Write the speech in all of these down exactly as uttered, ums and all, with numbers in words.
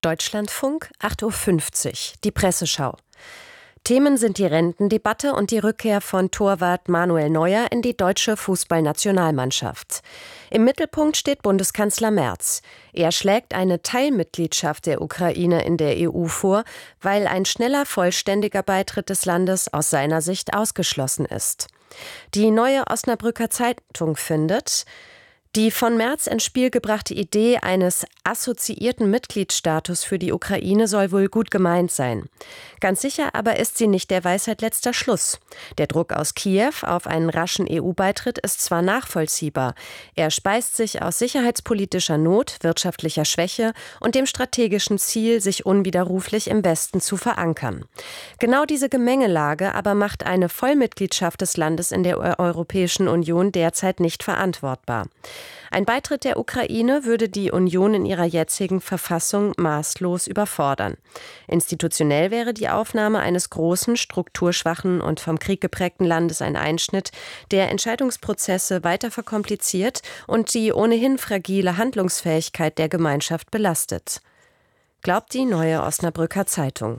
Deutschlandfunk, acht Uhr fünfzig, die Presseschau. Themen sind die Rentendebatte und die Rückkehr von Torwart Manuel Neuer in die deutsche Fußballnationalmannschaft. Im Mittelpunkt steht Bundeskanzler Merz. Er schlägt eine Teilmitgliedschaft der Ukraine in der E U vor, weil ein schneller vollständiger Beitritt des Landes aus seiner Sicht ausgeschlossen ist. Die Neue Osnabrücker Zeitung findet: Die von Merz ins Spiel gebrachte Idee eines assoziierten Mitgliedsstatus für die Ukraine soll wohl gut gemeint sein. Ganz sicher aber ist sie nicht der Weisheit letzter Schluss. Der Druck aus Kiew auf einen raschen E U-Beitritt ist zwar nachvollziehbar, er speist sich aus sicherheitspolitischer Not, wirtschaftlicher Schwäche und dem strategischen Ziel, sich unwiderruflich im Westen zu verankern. Genau diese Gemengelage aber macht eine Vollmitgliedschaft des Landes in der Europäischen Union derzeit nicht verantwortbar. Ein Beitritt der Ukraine würde die Union in ihrer jetzigen Verfassung maßlos überfordern. Institutionell wäre die Aufnahme eines großen, strukturschwachen und vom Krieg geprägten Landes ein Einschnitt, der Entscheidungsprozesse weiter verkompliziert und die ohnehin fragile Handlungsfähigkeit der Gemeinschaft belastet. Glaubt die Neue Osnabrücker Zeitung.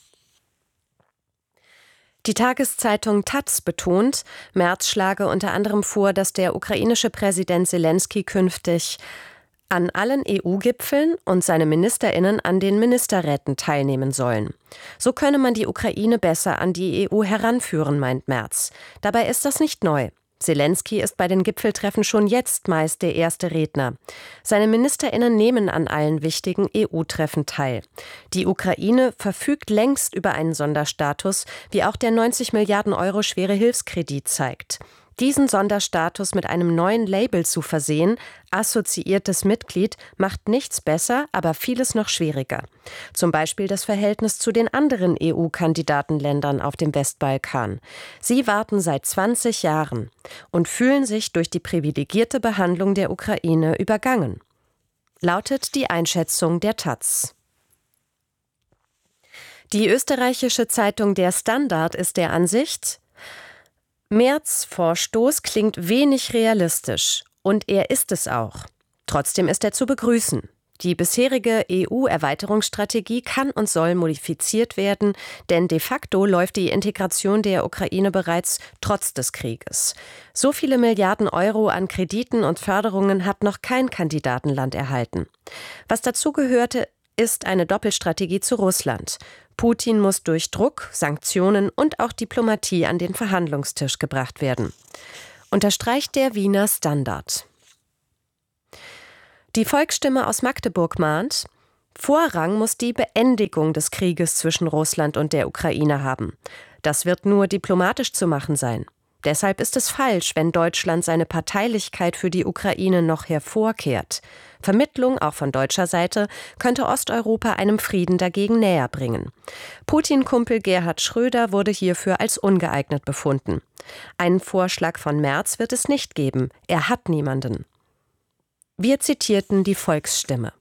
Die Tageszeitung Taz betont, Merz schlage unter anderem vor, dass der ukrainische Präsident Selenskyj künftig an allen E U-Gipfeln und seine MinisterInnen an den Ministerräten teilnehmen sollen. So könne man die Ukraine besser an die E U heranführen, meint Merz. Dabei ist das nicht neu. Selenskyj ist bei den Gipfeltreffen schon jetzt meist der erste Redner. Seine MinisterInnen nehmen an allen wichtigen E U-Treffen teil. Die Ukraine verfügt längst über einen Sonderstatus, wie auch der neunzig Milliarden Euro schwere Hilfskredit zeigt. Diesen Sonderstatus mit einem neuen Label zu versehen, assoziiertes Mitglied, macht nichts besser, aber vieles noch schwieriger. Zum Beispiel das Verhältnis zu den anderen E U-Kandidatenländern auf dem Westbalkan. Sie warten seit zwanzig Jahren und fühlen sich durch die privilegierte Behandlung der Ukraine übergangen. Lautet die Einschätzung der Taz. Die österreichische Zeitung Der Standard ist der Ansicht: Merz' Vorstoß klingt wenig realistisch, und er ist es auch. Trotzdem ist er zu begrüßen. Die bisherige E U-Erweiterungsstrategie kann und soll modifiziert werden, denn de facto läuft die Integration der Ukraine bereits trotz des Krieges. So viele Milliarden Euro an Krediten und Förderungen hat noch kein Kandidatenland erhalten. Was dazu gehörte, ist eine Doppelstrategie zu Russland. Putin muss durch Druck, Sanktionen und auch Diplomatie an den Verhandlungstisch gebracht werden. Unterstreicht der Wiener Standard. Die Volksstimme aus Magdeburg mahnt: Vorrang muss die Beendigung des Krieges zwischen Russland und der Ukraine haben. Das wird nur diplomatisch zu machen sein. Deshalb ist es falsch, wenn Deutschland seine Parteilichkeit für die Ukraine noch hervorkehrt. Vermittlung, auch von deutscher Seite, könnte Osteuropa einem Frieden dagegen näher bringen. Putin-Kumpel Gerhard Schröder wurde hierfür als ungeeignet befunden. Einen Vorschlag von Merz wird es nicht geben. Er hat niemanden. Wir zitierten die Volksstimme.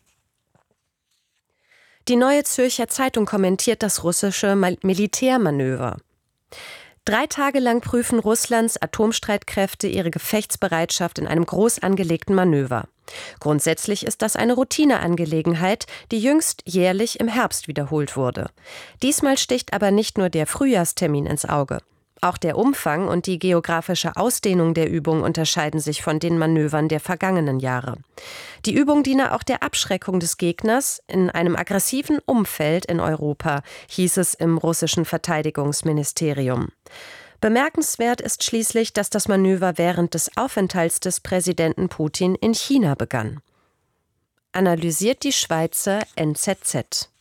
Die Neue Zürcher Zeitung kommentiert das russische Militärmanöver. Drei Tage lang prüfen Russlands Atomstreitkräfte ihre Gefechtsbereitschaft in einem groß angelegten Manöver. Grundsätzlich ist das eine Routineangelegenheit, die jüngst jährlich im Herbst wiederholt wurde. Diesmal sticht aber nicht nur der Frühjahrstermin ins Auge. Auch der Umfang und die geografische Ausdehnung der Übung unterscheiden sich von den Manövern der vergangenen Jahre. Die Übung diene auch der Abschreckung des Gegners in einem aggressiven Umfeld in Europa, hieß es im russischen Verteidigungsministerium. Bemerkenswert ist schließlich, dass das Manöver während des Aufenthalts des Präsidenten Putin in China begann. Analysiert die Schweizer N Z Z.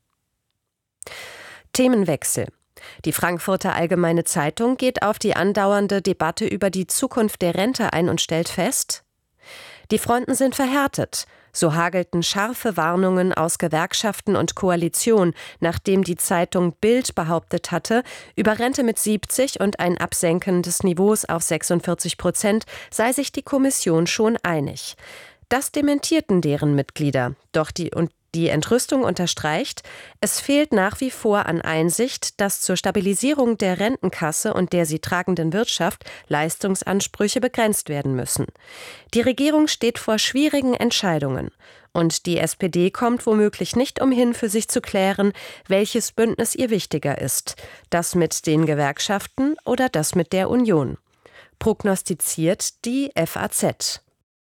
Themenwechsel. Die Frankfurter Allgemeine Zeitung geht auf die andauernde Debatte über die Zukunft der Rente ein und stellt fest: Die Fronten sind verhärtet. So hagelten scharfe Warnungen aus Gewerkschaften und Koalition, nachdem die Zeitung Bild behauptet hatte, über Rente mit siebzig und ein Absenken des Niveaus auf sechsundvierzig Prozent sei sich die Kommission schon einig. Das dementierten deren Mitglieder. Doch die und Die Entrüstung unterstreicht, es fehlt nach wie vor an Einsicht, dass zur Stabilisierung der Rentenkasse und der sie tragenden Wirtschaft Leistungsansprüche begrenzt werden müssen. Die Regierung steht vor schwierigen Entscheidungen. Und die S P D kommt womöglich nicht umhin, für sich zu klären, welches Bündnis ihr wichtiger ist. Das mit den Gewerkschaften oder das mit der Union. Prognostiziert die F A Z.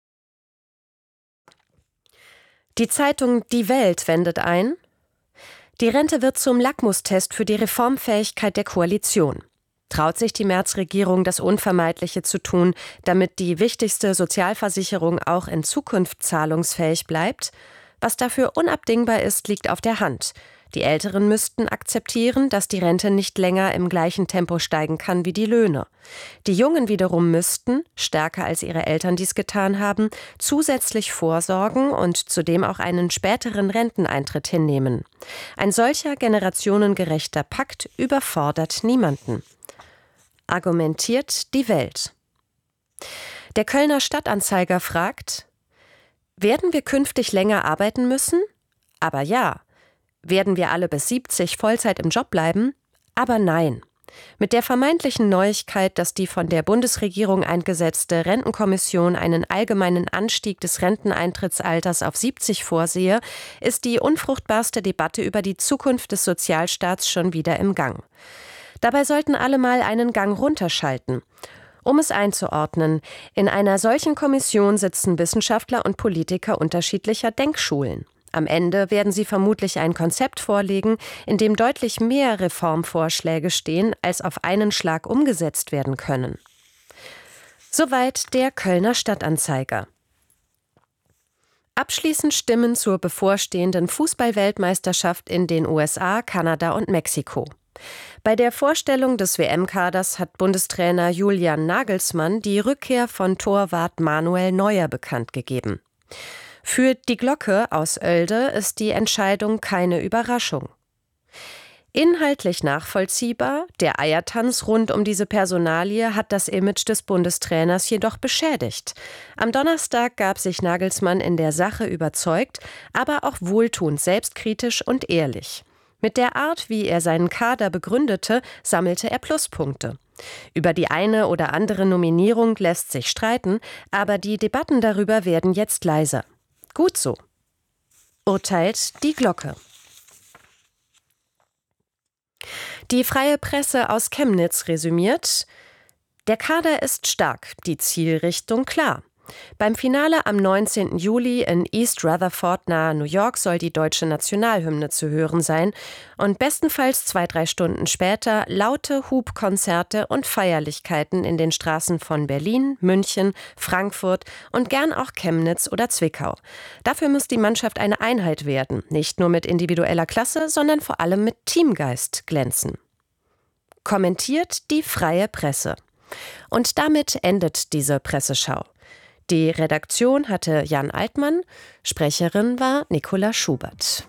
Die Zeitung Die Welt wendet ein: Die Rente wird zum Lackmustest für die Reformfähigkeit der Koalition. Traut sich die Merz-Regierung, das Unvermeidliche zu tun, damit die wichtigste Sozialversicherung auch in Zukunft zahlungsfähig bleibt? Was dafür unabdingbar ist, liegt auf der Hand. Die Älteren müssten akzeptieren, dass die Rente nicht länger im gleichen Tempo steigen kann wie die Löhne. Die Jungen wiederum müssten, stärker als ihre Eltern dies getan haben, zusätzlich vorsorgen und zudem auch einen späteren Renteneintritt hinnehmen. Ein solcher generationengerechter Pakt überfordert niemanden. Argumentiert die Welt. Der Kölner Stadtanzeiger fragt: Werden wir künftig länger arbeiten müssen? Aber ja. Werden wir alle bis siebzig Vollzeit im Job bleiben? Aber nein. Mit der vermeintlichen Neuigkeit, dass die von der Bundesregierung eingesetzte Rentenkommission einen allgemeinen Anstieg des Renteneintrittsalters auf siebzig vorsehe, ist die unfruchtbarste Debatte über die Zukunft des Sozialstaats schon wieder im Gang. Dabei sollten alle mal einen Gang runterschalten. Um es einzuordnen: In einer solchen Kommission sitzen Wissenschaftler und Politiker unterschiedlicher Denkschulen. Am Ende werden sie vermutlich ein Konzept vorlegen, in dem deutlich mehr Reformvorschläge stehen, als auf einen Schlag umgesetzt werden können. Soweit der Kölner Stadtanzeiger. Abschließend Stimmen zur bevorstehenden Fußball-Weltmeisterschaft in den U S A, Kanada und Mexiko. Bei der Vorstellung des W M-Kaders hat Bundestrainer Julian Nagelsmann die Rückkehr von Torwart Manuel Neuer bekannt gegeben. Für die Glocke aus Oelde ist die Entscheidung keine Überraschung. Inhaltlich nachvollziehbar, der Eiertanz rund um diese Personalie hat das Image des Bundestrainers jedoch beschädigt. Am Donnerstag gab sich Nagelsmann in der Sache überzeugt, aber auch wohltuend selbstkritisch und ehrlich. Mit der Art, wie er seinen Kader begründete, sammelte er Pluspunkte. Über die eine oder andere Nominierung lässt sich streiten, aber die Debatten darüber werden jetzt leiser. Gut so. Urteilt die Glocke. Die Freie Presse aus Chemnitz resümiert: Der Kader ist stark, die Zielrichtung klar. Beim Finale am neunzehnten Juli in East Rutherford nahe New York soll die deutsche Nationalhymne zu hören sein und bestenfalls zwei, drei Stunden später laute Hubkonzerte und Feierlichkeiten in den Straßen von Berlin, München, Frankfurt und gern auch Chemnitz oder Zwickau. Dafür muss die Mannschaft eine Einheit werden, nicht nur mit individueller Klasse, sondern vor allem mit Teamgeist glänzen. Kommentiert die Freie Presse. Und damit endet diese Presseschau. Die Redaktion hatte Jan Altmann, Sprecherin war Nicola Schubert.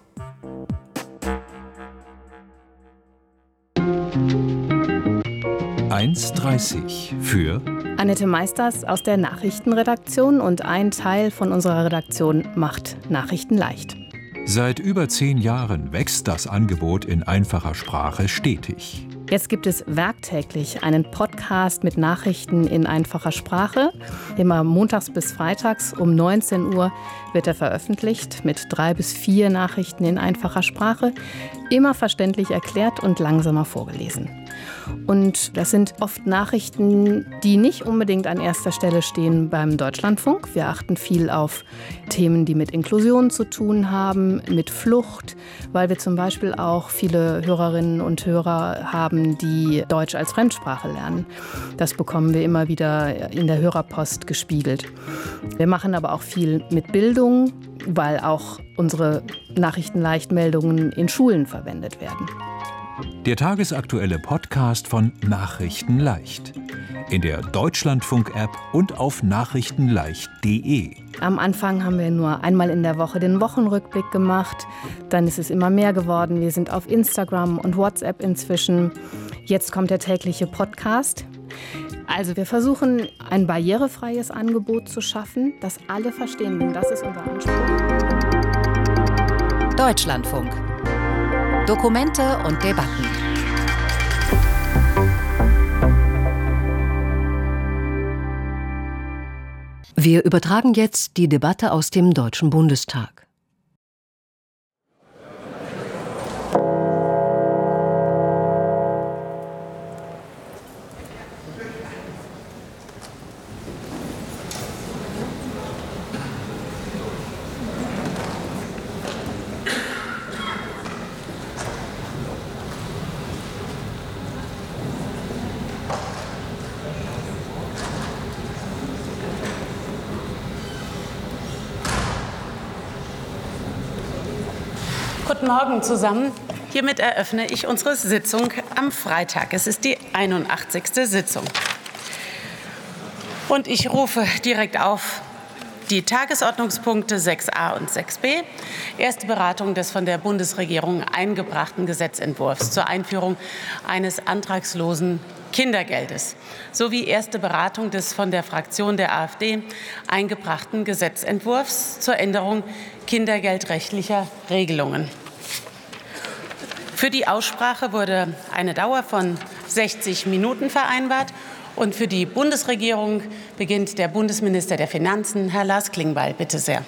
eins dreißig für Annette Meisters aus der Nachrichtenredaktion und ein Teil von unserer Redaktion macht Nachrichten leicht. Seit über zehn Jahren wächst das Angebot in einfacher Sprache stetig. Jetzt gibt es werktäglich einen Podcast mit Nachrichten in einfacher Sprache. Immer montags bis freitags um neunzehn Uhr wird er veröffentlicht mit drei bis vier Nachrichten in einfacher Sprache. Immer verständlich erklärt und langsamer vorgelesen. Und das sind oft Nachrichten, die nicht unbedingt an erster Stelle stehen beim Deutschlandfunk. Wir achten viel auf Themen, die mit Inklusion zu tun haben, mit Flucht, weil wir zum Beispiel auch viele Hörerinnen und Hörer haben, die Deutsch als Fremdsprache lernen. Das bekommen wir immer wieder in der Hörerpost gespiegelt. Wir machen aber auch viel mit Bildung, weil auch unsere Nachrichtenleichtmeldungen in Schulen verwendet werden. Der tagesaktuelle Podcast von Nachrichten leicht. In der Deutschlandfunk-App und auf nachrichtenleicht punkt de. Am Anfang haben wir nur einmal in der Woche den Wochenrückblick gemacht. Dann ist es immer mehr geworden. Wir sind auf Instagram und WhatsApp inzwischen. Jetzt kommt der tägliche Podcast. Also wir versuchen, ein barrierefreies Angebot zu schaffen, das alle verstehen. Denn das ist unser Anspruch. Deutschlandfunk. Dokumente und Debatten. Wir übertragen jetzt die Debatte aus dem Deutschen Bundestag. Guten Morgen zusammen. Hiermit eröffne ich unsere Sitzung am Freitag. Es ist die einundachtzigste Sitzung. Und ich rufe direkt auf die Tagesordnungspunkte sechs a und sechs b. Erste Beratung des von der Bundesregierung eingebrachten Gesetzentwurfs zur Einführung eines antragslosen Kindergeldes sowie erste Beratung des von der Fraktion der AfD eingebrachten Gesetzentwurfs zur Änderung kindergeldrechtlicher Regelungen. Für die Aussprache wurde eine Dauer von sechzig Minuten vereinbart. Und für die Bundesregierung beginnt der Bundesminister der Finanzen, Herr Lars Klingbeil. Bitte sehr.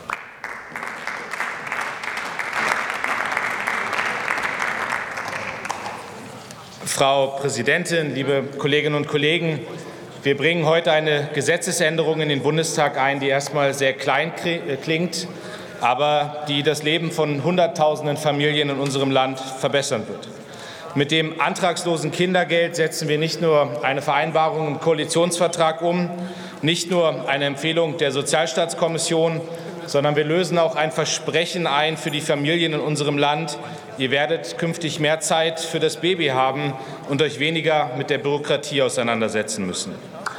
Frau Präsidentin, liebe Kolleginnen und Kollegen! Wir bringen heute eine Gesetzesänderung in den Bundestag ein, die erstmal sehr klein klingt, aber die das Leben von Hunderttausenden Familien in unserem Land verbessern wird. Mit dem antragslosen Kindergeld setzen wir nicht nur eine Vereinbarung im Koalitionsvertrag um, nicht nur eine Empfehlung der Sozialstaatskommission, sondern wir lösen auch ein Versprechen ein für die Familien in unserem Land. Ihr werdet künftig mehr Zeit für das Baby haben und euch weniger mit der Bürokratie auseinandersetzen müssen.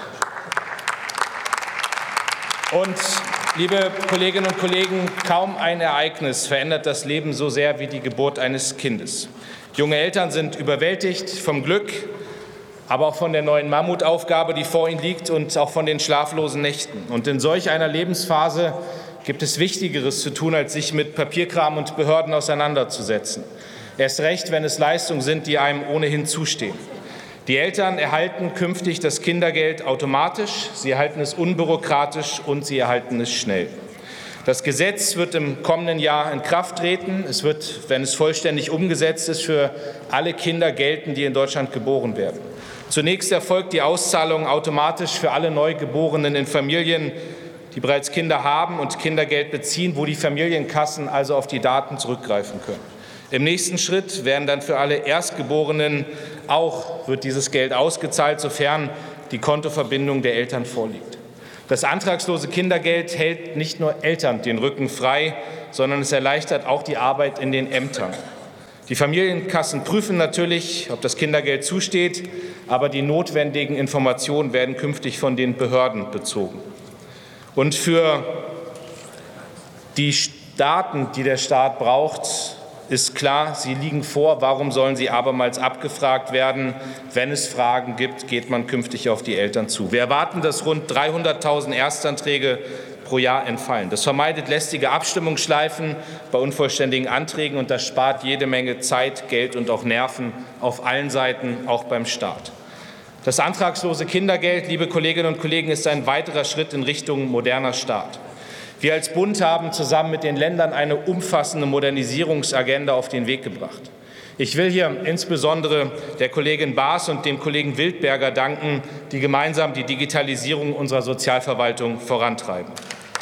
Und, liebe Kolleginnen und Kollegen, kaum ein Ereignis verändert das Leben so sehr wie die Geburt eines Kindes. Junge Eltern sind überwältigt vom Glück, aber auch von der neuen Mammutaufgabe, die vor ihnen liegt, und auch von den schlaflosen Nächten. Und in solch einer Lebensphase gibt es Wichtigeres zu tun, als sich mit Papierkram und Behörden auseinanderzusetzen. Erst recht, wenn es Leistungen sind, die einem ohnehin zustehen. Die Eltern erhalten künftig das Kindergeld automatisch, sie erhalten es unbürokratisch und sie erhalten es schnell. Das Gesetz wird im kommenden Jahr in Kraft treten. Es wird, wenn es vollständig umgesetzt ist, für alle Kinder gelten, die in Deutschland geboren werden. Zunächst erfolgt die Auszahlung automatisch für alle Neugeborenen in Familien, die bereits Kinder haben und Kindergeld beziehen, wo die Familienkassen also auf die Daten zurückgreifen können. Im nächsten Schritt werden dann für alle Erstgeborenen auch wird dieses Geld ausgezahlt, sofern die Kontoverbindung der Eltern vorliegt. Das antragslose Kindergeld hält nicht nur Eltern den Rücken frei, sondern es erleichtert auch die Arbeit in den Ämtern. Die Familienkassen prüfen natürlich, ob das Kindergeld zusteht, aber die notwendigen Informationen werden künftig von den Behörden bezogen. Und für die Daten, die der Staat braucht, ist klar, sie liegen vor. Warum sollen sie abermals abgefragt werden? Wenn es Fragen gibt, geht man künftig auf die Eltern zu. Wir erwarten, dass rund dreihunderttausend Erstanträge pro Jahr entfallen. Das vermeidet lästige Abstimmungsschleifen bei unvollständigen Anträgen, und das spart jede Menge Zeit, Geld und auch Nerven auf allen Seiten, auch beim Staat. Das antragslose Kindergeld, liebe Kolleginnen und Kollegen, ist ein weiterer Schritt in Richtung moderner Staat. Wir als Bund haben zusammen mit den Ländern eine umfassende Modernisierungsagenda auf den Weg gebracht. Ich will hier insbesondere der Kollegin Baas und dem Kollegen Wildberger danken, die gemeinsam die Digitalisierung unserer Sozialverwaltung vorantreiben.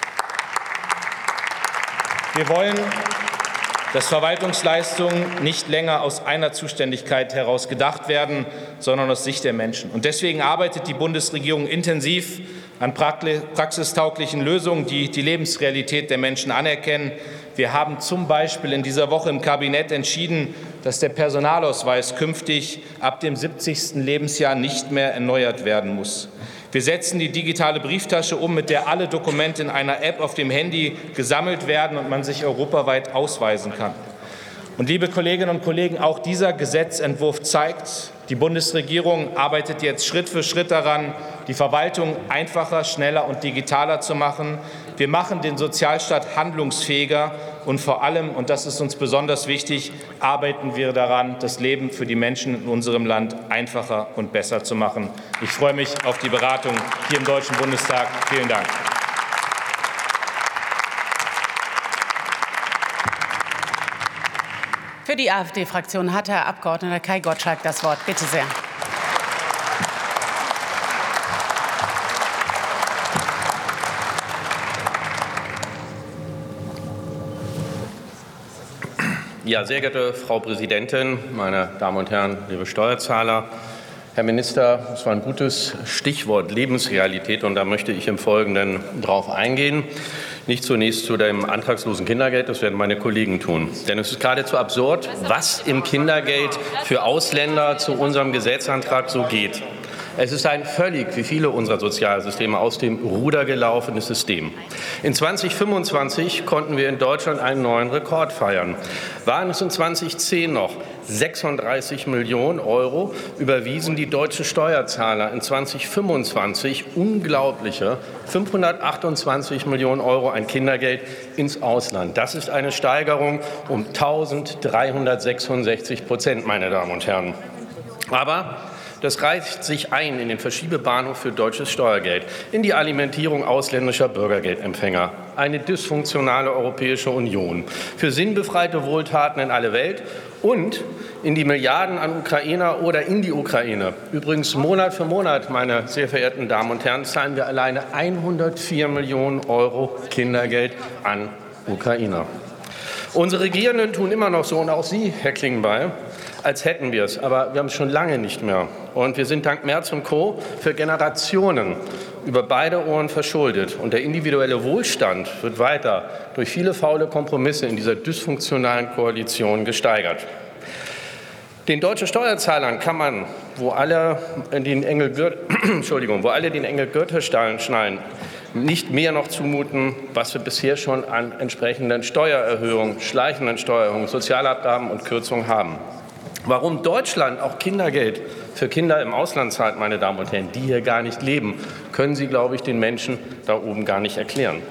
Wir wollen, dass Verwaltungsleistungen nicht länger aus einer Zuständigkeit heraus gedacht werden, sondern aus Sicht der Menschen. Und deswegen arbeitet die Bundesregierung intensiv an praxistauglichen Lösungen, die die Lebensrealität der Menschen anerkennen. Wir haben zum Beispiel in dieser Woche im Kabinett entschieden, dass der Personalausweis künftig ab dem siebzigsten Lebensjahr nicht mehr erneuert werden muss. Wir setzen die digitale Brieftasche um, mit der alle Dokumente in einer App auf dem Handy gesammelt werden und man sich europaweit ausweisen kann. Und, liebe Kolleginnen und Kollegen, auch dieser Gesetzentwurf zeigt, die Bundesregierung arbeitet jetzt Schritt für Schritt daran, die Verwaltung einfacher, schneller und digitaler zu machen. Wir machen den Sozialstaat handlungsfähiger, und vor allem, und das ist uns besonders wichtig, arbeiten wir daran, das Leben für die Menschen in unserem Land einfacher und besser zu machen. Ich freue mich auf die Beratung hier im Deutschen Bundestag. Vielen Dank. Für die AfD-Fraktion hat Herr Abgeordneter Kai Gottschalk das Wort. Bitte sehr. Ja, sehr geehrte Frau Präsidentin, meine Damen und Herren, liebe Steuerzahler! Herr Minister, das war ein gutes Stichwort Lebensrealität, und da möchte ich im Folgenden darauf eingehen. Nicht zunächst zu dem antragslosen Kindergeld, das werden meine Kollegen tun. Denn es ist geradezu absurd, was im Kindergeld für Ausländer zu unserem Gesetzantrag so geht. Es ist ein völlig, wie viele unserer Sozialsysteme, aus dem Ruder gelaufenes System. In zweitausendfünfundzwanzig konnten wir in Deutschland einen neuen Rekord feiern. Waren es in zweitausendzehn noch sechsunddreißig Millionen Euro, überwiesen die deutschen Steuerzahler in zweitausendfünfundzwanzig unglaubliche fünfhundertachtundzwanzig Millionen Euro an Kindergeld ins Ausland. Das ist eine Steigerung um eintausenddreihundertsechsundsechzig Prozent, meine Damen und Herren. Aber das reicht sich ein in den Verschiebebahnhof für deutsches Steuergeld, in die Alimentierung ausländischer Bürgergeldempfänger, eine dysfunktionale Europäische Union, für sinnbefreite Wohltaten in alle Welt und in die Milliarden an Ukrainer oder in die Ukraine. Übrigens Monat für Monat, meine sehr verehrten Damen und Herren, zahlen wir alleine hundertvier Millionen Euro Kindergeld an Ukrainer. Unsere Regierenden tun immer noch so, und auch Sie, Herr Klingbeil, als hätten wir es. Aber wir haben es schon lange nicht mehr. Und wir sind dank Merz und Co. für Generationen über beide Ohren verschuldet. Und der individuelle Wohlstand wird weiter durch viele faule Kompromisse in dieser dysfunktionalen Koalition gesteigert. Den deutschen Steuerzahlern kann man, wo alle den Engel, Entschuldigung, wo alle den Engel Gürtel schnallen, nicht mehr noch zumuten, was wir bisher schon an entsprechenden Steuererhöhungen, schleichenden Steuererhöhungen, Sozialabgaben und Kürzungen haben. Warum Deutschland auch Kindergeld für Kinder im Ausland zahlt, meine Damen und Herren, die hier gar nicht leben, können Sie, glaube ich, den Menschen da oben gar nicht erklären.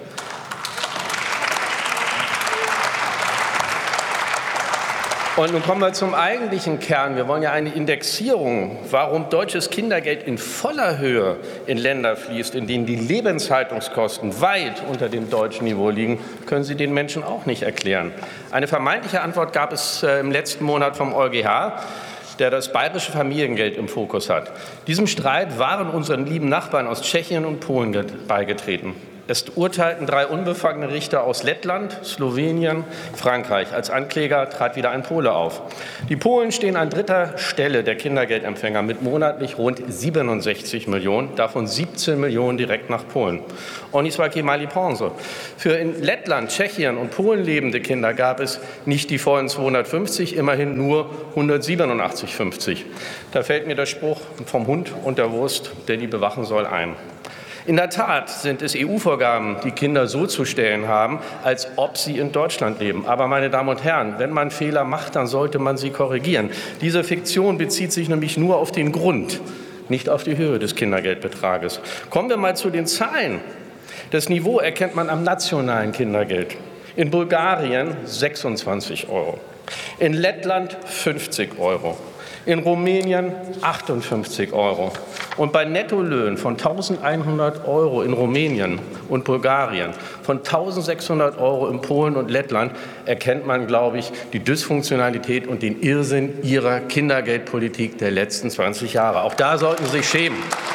Und nun kommen wir zum eigentlichen Kern. Wir wollen ja eine Indexierung. Warum deutsches Kindergeld in voller Höhe in Länder fließt, in denen die Lebenshaltungskosten weit unter dem deutschen Niveau liegen, können Sie den Menschen auch nicht erklären. Eine vermeintliche Antwort gab es im letzten Monat vom EuGH, der das bayerische Familiengeld im Fokus hat. Diesem Streit waren unseren lieben Nachbarn aus Tschechien und Polen beigetreten. Es urteilten drei unbefangene Richter aus Lettland, Slowenien, Frankreich. Als Ankläger trat wieder ein Pole auf. Die Polen stehen an dritter Stelle der Kindergeldempfänger mit monatlich rund siebenundsechzig Millionen, davon siebzehn Millionen direkt nach Polen. Oni svaki mali pense. Für in Lettland, Tschechien und Polen lebende Kinder gab es nicht die vollen zweihundertfünfzig, immerhin nur hundertsiebenundachtzig Komma fünfzig. Da fällt mir der Spruch vom Hund und der Wurst, der die bewachen soll, ein. In der Tat sind es E U-Vorgaben, die Kinder so zu stellen haben, als ob sie in Deutschland leben. Aber, meine Damen und Herren, wenn man Fehler macht, dann sollte man sie korrigieren. Diese Fiktion bezieht sich nämlich nur auf den Grund, nicht auf die Höhe des Kindergeldbetrages. Kommen wir mal zu den Zahlen. Das Niveau erkennt man am nationalen Kindergeld. In Bulgarien sechsundzwanzig Euro, in Lettland fünfzig Euro. In Rumänien achtundfünfzig Euro. Und bei Nettolöhnen von eintausendeinhundert Euro in Rumänien und Bulgarien, von eintausendsechshundert Euro in Polen und Lettland erkennt man, glaube ich, die Dysfunktionalität und den Irrsinn Ihrer Kindergeldpolitik der letzten zwanzig Jahre. Auch da sollten Sie sich schämen.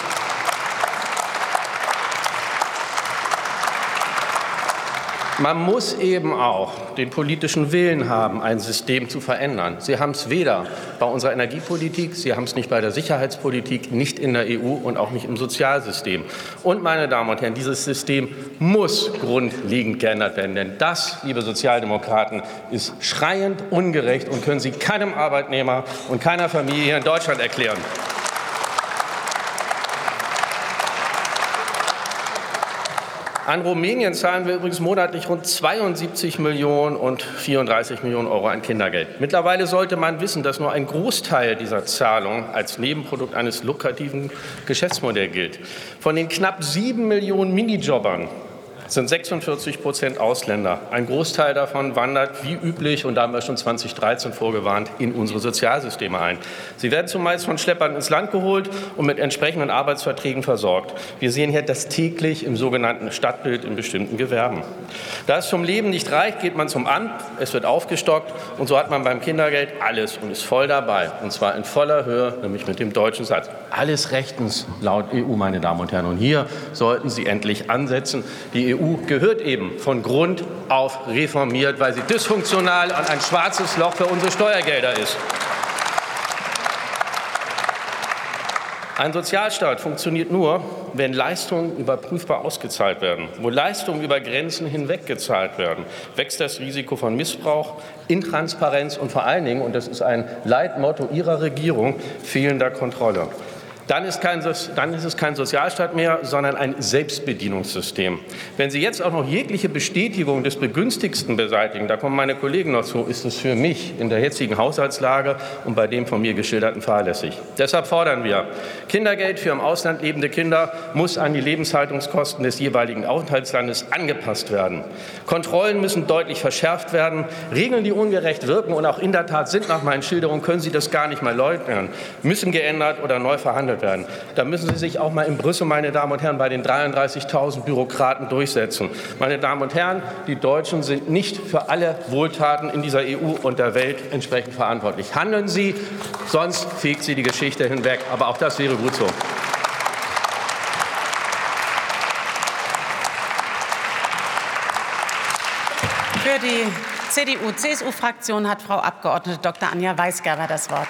Man muss eben auch den politischen Willen haben, ein System zu verändern. Sie haben es weder bei unserer Energiepolitik, Sie haben es nicht bei der Sicherheitspolitik, nicht in der E U und auch nicht im Sozialsystem. Und, meine Damen und Herren, dieses System muss grundlegend geändert werden. Denn das, liebe Sozialdemokraten, ist schreiend ungerecht und können Sie keinem Arbeitnehmer und keiner Familie in Deutschland erklären. An Rumänien zahlen wir übrigens monatlich rund zweiundsiebzig Millionen und vierunddreißig Millionen Euro an Kindergeld. Mittlerweile sollte man wissen, dass nur ein Großteil dieser Zahlung als Nebenprodukt eines lukrativen Geschäftsmodells gilt. Von den knapp sieben Millionen Minijobbern sind sechsundvierzig Prozent Ausländer. Ein Großteil davon wandert wie üblich, und da haben wir schon zweitausenddreizehn vorgewarnt, in unsere Sozialsysteme ein. Sie werden zumeist von Schleppern ins Land geholt und mit entsprechenden Arbeitsverträgen versorgt. Wir sehen hier das täglich im sogenannten Stadtbild in bestimmten Gewerben. Da es zum Leben nicht reicht, geht man zum Amt, es wird aufgestockt und so hat man beim Kindergeld alles und ist voll dabei. Und zwar in voller Höhe, nämlich mit dem deutschen Satz. Alles rechtens laut E U, meine Damen und Herren. Und hier sollten Sie endlich ansetzen. Die E U gehört eben von Grund auf reformiert, weil sie dysfunktional und ein schwarzes Loch für unsere Steuergelder ist. Ein Sozialstaat funktioniert nur, wenn Leistungen überprüfbar ausgezahlt werden. Wo Leistungen über Grenzen hinweg gezahlt werden, wächst das Risiko von Missbrauch, Intransparenz und vor allen Dingen, und das ist ein Leitmotto Ihrer Regierung, fehlender Kontrolle. Dann ist, kein, dann ist es kein Sozialstaat mehr, sondern ein Selbstbedienungssystem. Wenn Sie jetzt auch noch jegliche Bestätigung des Begünstigsten beseitigen, da kommen meine Kollegen noch zu, ist es für mich in der jetzigen Haushaltslage und bei dem von mir geschilderten fahrlässig. Deshalb fordern wir, Kindergeld für im Ausland lebende Kinder muss an die Lebenshaltungskosten des jeweiligen Aufenthaltslandes angepasst werden. Kontrollen müssen deutlich verschärft werden. Regeln, die ungerecht wirken und auch in der Tat sind nach meinen Schilderungen, können Sie das gar nicht mal leugnen, müssen geändert oder neu verhandelt werden. Da müssen Sie sich auch mal in Brüssel, meine Damen und Herren, bei den dreiunddreißigtausend Bürokraten durchsetzen. Meine Damen und Herren, die Deutschen sind nicht für alle Wohltaten in dieser E U und der Welt entsprechend verantwortlich. Handeln Sie, sonst fegt Sie die Geschichte hinweg. Aber auch das wäre gut so. Für die C D U C S U-Fraktion hat Frau Abgeordnete Doktor Anja Weisgerber das Wort.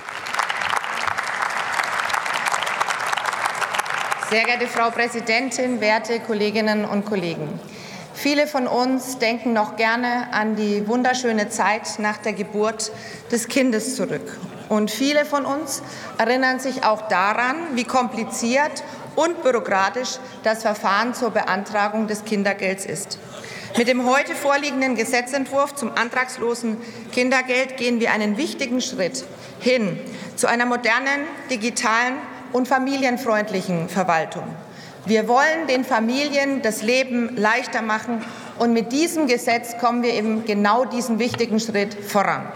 Sehr geehrte Frau Präsidentin, werte Kolleginnen und Kollegen! Viele von uns denken noch gerne an die wunderschöne Zeit nach der Geburt des Kindes zurück. Und viele von uns erinnern sich auch daran, wie kompliziert und bürokratisch das Verfahren zur Beantragung des Kindergelds ist. Mit dem heute vorliegenden Gesetzentwurf zum antragslosen Kindergeld gehen wir einen wichtigen Schritt hin zu einer modernen, digitalen und familienfreundlichen Verwaltung. Wir wollen den Familien das Leben leichter machen, und mit diesem Gesetz kommen wir eben genau diesen wichtigen Schritt voran.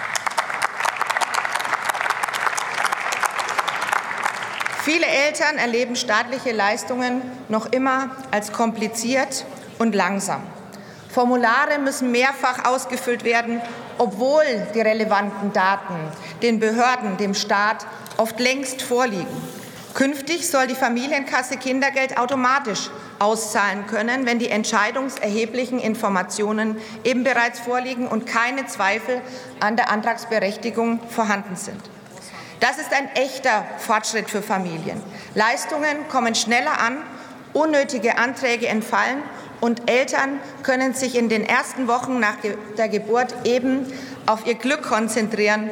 Viele Eltern erleben staatliche Leistungen noch immer als kompliziert und langsam. Formulare müssen mehrfach ausgefüllt werden, obwohl die relevanten Daten den Behörden, dem Staat, oft längst vorliegen. Künftig soll die Familienkasse Kindergeld automatisch auszahlen können, wenn die entscheidungserheblichen Informationen eben bereits vorliegen und keine Zweifel an der Antragsberechtigung vorhanden sind. Das ist ein echter Fortschritt für Familien. Leistungen kommen schneller an, unnötige Anträge entfallen und Eltern können sich in den ersten Wochen nach der Geburt eben auf ihr Glück konzentrieren